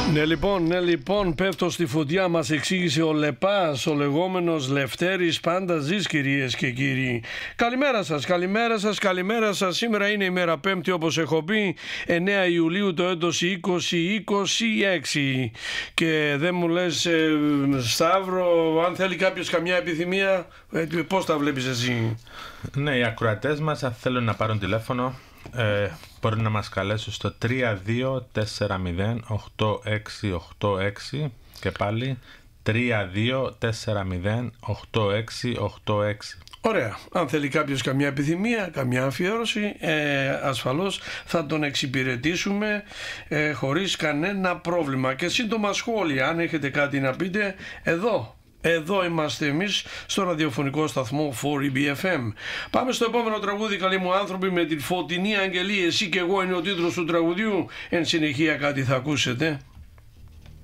Ναι λοιπόν, πέφτω στη φωτιά, μας εξήγησε ο Λεπάς, ο λεγόμενος Λευτέρης, πάντα ζεις κυρίες και κύριοι. Καλημέρα σας. Σήμερα είναι η μέρα Πέμπτη, όπως έχω πει, 9 Ιουλίου το έτος 2026. Και δεν μου λες, Σταύρο, αν θέλει κάποιος καμιά επιθυμία, πώς τα βλέπεις εσύ? Ναι, οι ακροατές μας, αν θέλουν να πάρουν τηλέφωνο, μπορούν να μας καλέσουν στο 32408686 και πάλι 32408686. Ωραία. Αν θέλει κάποιος καμιά επιθυμία, καμιά αφιέρωση, ασφαλώς θα τον εξυπηρετήσουμε χωρίς κανένα πρόβλημα. Και σύντομα σχόλια, αν έχετε κάτι να πείτε, εδώ είμαστε εμείς στο ραδιοφωνικό σταθμό 4EBFM. Πάμε στο επόμενο τραγούδι, καλοί μου άνθρωποι, με την Φωτεινή Αγγελή. Εσύ και εγώ είναι ο τίτλος του τραγουδιού. Εν συνεχεία κάτι θα ακούσετε.